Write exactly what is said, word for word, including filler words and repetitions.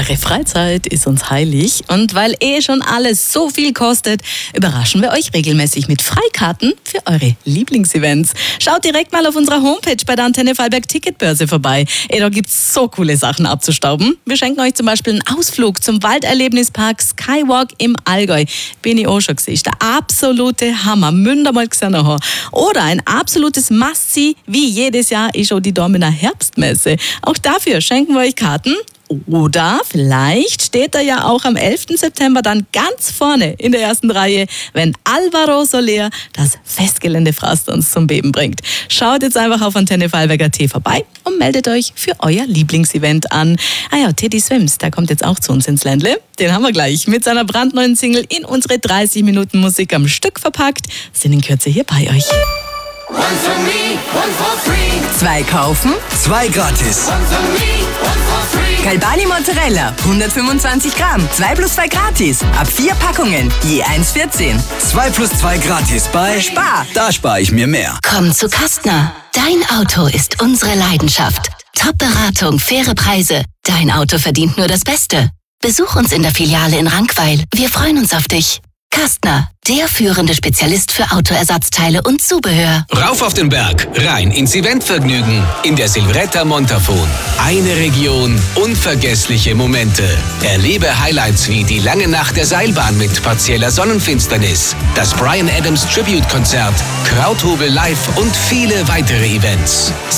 Eure Freizeit ist uns heilig und weil eh schon alles so viel kostet, überraschen wir euch regelmäßig mit Freikarten für eure Lieblingsevents. Schaut direkt mal auf unserer Homepage bei der Antenne Vorarlberg Ticketbörse vorbei. Eh, da gibt's so coole Sachen abzustauben. Wir schenken euch zum Beispiel einen Ausflug zum Walderlebnispark Skywalk im Allgäu. Bin ich auch schon gesehen. Ist der absolute Hammer. Münder mal gesehen haben. Oder ein absolutes Must-See, wie jedes Jahr, ist schon die Dormener Herbstmesse. Auch dafür schenken wir euch Karten. Oder vielleicht steht er ja auch am elften September dann ganz vorne in der ersten Reihe, wenn Alvaro Soler das Festgelände Frasterns zum Beben bringt. Schaut jetzt einfach auf Antenne Vorarlberg Punkt at vorbei und meldet euch für euer Lieblingsevent an. Ah ja, Teddy Swims, der kommt jetzt auch zu uns ins Ländle. Den haben wir gleich mit seiner brandneuen Single in unsere dreißig Minuten Musik am Stück verpackt. Sind in Kürze hier bei euch. One for me, one for free. Zwei kaufen, Zwei gratis. One for me, one for free. Galbani Mozzarella, hundertfünfundzwanzig Gramm, zwei plus zwei gratis, ab vier Packungen, je eins vierzehn. Zwei plus zwei gratis bei Spar. Da spare ich mir mehr. Komm zu Kastner. Dein Auto ist unsere Leidenschaft. Top-Beratung, faire Preise. Dein Auto verdient nur das Beste. Besuch uns in der Filiale in Rankweil. Wir freuen uns auf dich. Kastner, der führende Spezialist für Autoersatzteile und Zubehör. Rauf auf den Berg, rein ins Eventvergnügen in der Silvretta Montafon. Eine Region, unvergessliche Momente. Erlebe Highlights wie die lange Nacht der Seilbahn mit partieller Sonnenfinsternis, das Bryan Adams Tribute-Konzert, Krauthobel Live und viele weitere Events.